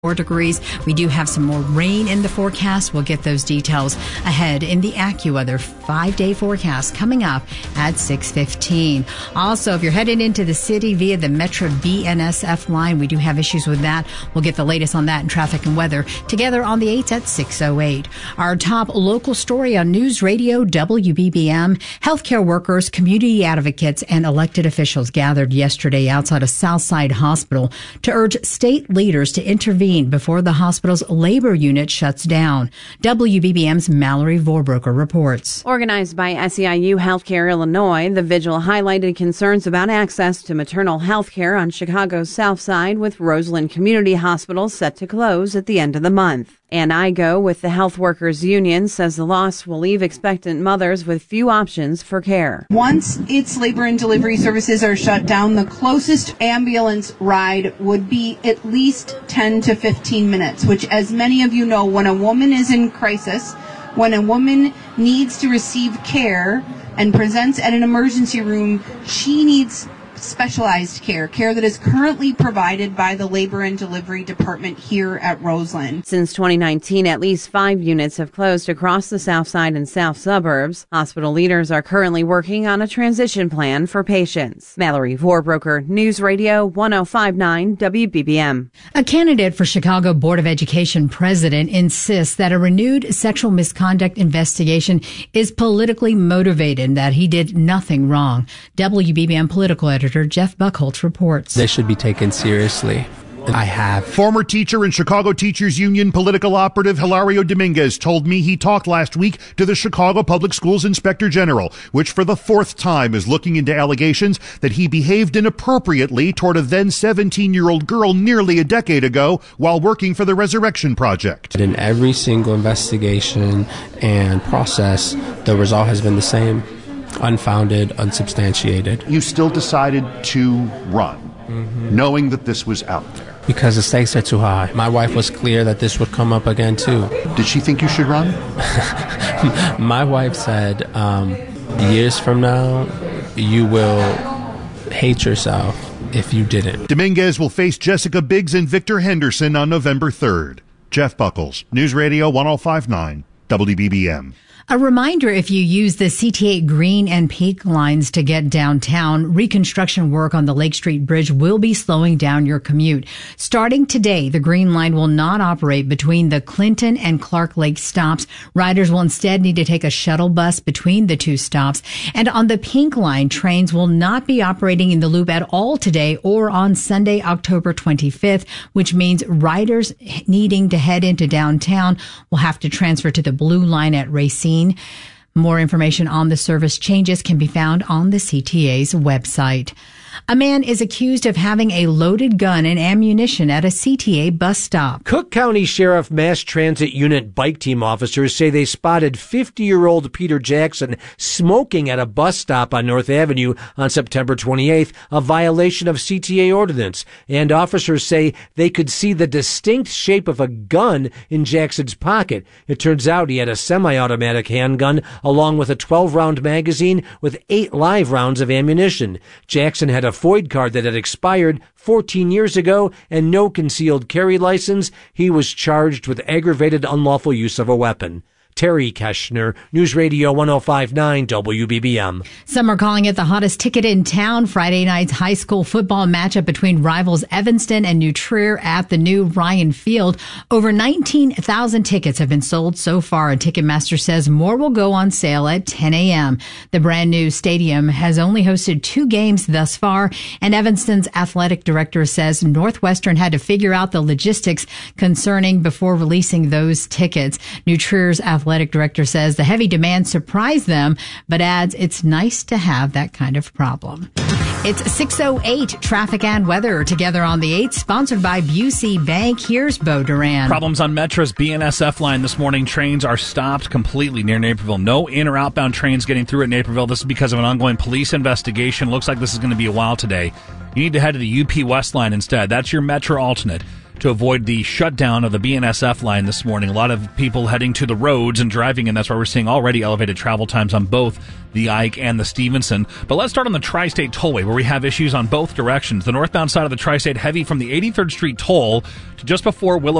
4 degrees. We do have some more rain in the forecast. We'll get those details ahead in the AccuWeather 5-day forecast coming up at 6:15. Also, if you're headed into the city via the Metro BNSF line, we do have issues with that. We'll get the latest on that in traffic and weather together on the 8s at 6:08. Our top local story on News Radio WBBM. Healthcare workers, community advocates, and elected officials gathered yesterday outside of Southside Hospital to urge state leaders to intervene before the hospital's labor unit shuts down. WBBM's Mallory Vorbroker reports. Organized by SEIU Healthcare Illinois, the vigil highlighted concerns about access to maternal health care on Chicago's South Side, with Roseland Community Hospital set to close at the end of the month. Ann Igo with the Health Workers Union says the loss will leave expectant mothers with few options for care. Once its labor and delivery services are shut down, the closest ambulance ride would be at least 10 to 15 minutes, which, as many of you know, when a woman is in crisis, when a woman needs to receive care and presents at an emergency room, she needs specialized care that is currently provided by the Labor and Delivery Department here at Roseland. Since 2019, at least 5 units have closed across the South Side and South suburbs. Hospital leaders are currently working on a transition plan for patients. Mallory Vorbroker, News Radio 105.9 WBBM. A candidate for Chicago Board of Education president insists that a renewed sexual misconduct investigation is politically motivated and that he did nothing wrong. WBBM political editor Jeff Buckholtz reports. They should be taken seriously. I have. Former teacher and Chicago Teachers Union political operative Hilario Dominguez told me he talked last week to the Chicago Public Schools Inspector General, which for the 4th time is looking into allegations that he behaved inappropriately toward a then 17-year-old girl nearly a decade ago while working for the Resurrection Project. In every single investigation and process, the result has been the same. Unfounded, unsubstantiated. You still decided to run, knowing that this was out there. Because the stakes are too high. My wife was clear that this would come up again, too. Did she think you should run? My wife said, years from now, you will hate yourself if you didn't. Dominguez will face Jessica Biggs and Victor Henderson on November 3rd. Jeff Buckles, News Radio 105.9 WBBM. A reminder, if you use the CTA Green and Pink lines to get downtown, reconstruction work on the Lake Street Bridge will be slowing down your commute. Starting today, the Green Line will not operate between the Clinton and Clark Lake stops. Riders will instead need to take a shuttle bus between the 2 stops. And on the Pink Line, trains will not be operating in the loop at all today or on Sunday, October 25th, which means riders needing to head into downtown will have to transfer to the Blue Line at Racine. More information on the service changes can be found on the CTA's website. A man is accused of having a loaded gun and ammunition at a CTA bus stop. Cook County Sheriff Mass Transit Unit bike team officers say they spotted 50-year-old Peter Jackson smoking at a bus stop on North Avenue on September 28th, a violation of CTA ordinance. And officers say they could see the distinct shape of a gun in Jackson's pocket. It turns out he had a semi-automatic handgun along with a 12-round magazine with 8 live rounds of ammunition. Jackson had a FOID card that had expired 14 years ago and no concealed carry license. He was charged with aggravated unlawful use of a weapon. Terry Keschner, News Radio 105.9 WBBM. Some are calling it the hottest ticket in town. Friday night's high school football matchup between rivals Evanston and New Trier at the new Ryan Field. Over 19,000 tickets have been sold so far, and Ticketmaster says more will go on sale at 10 a.m. The brand new stadium has only hosted 2 games thus far, and Evanston's athletic director says Northwestern had to figure out the logistics concerning before releasing those tickets. New Trier's athletic director says the heavy demand surprised them, but adds it's nice to have that kind of problem. It's 6:08, traffic and weather together on the 8th, sponsored by Busey Bank. Here's Bo Duran. Problems on Metro's BNSF line this morning. Trains are stopped completely near Naperville. No in or outbound trains getting through at Naperville. This is because of an ongoing police investigation. Looks like this is going to be a while today. You need to head to the UP West line instead. That's your Metro alternate. to avoid the shutdown of the BNSF line this morning. A lot of people heading to the roads and driving, and that's why we're seeing already elevated travel times on both the Ike and the Stevenson. But let's start on the Tri-State Tollway, where we have issues on both directions. The northbound side of the Tri-State heavy from the 83rd Street toll to just before Willow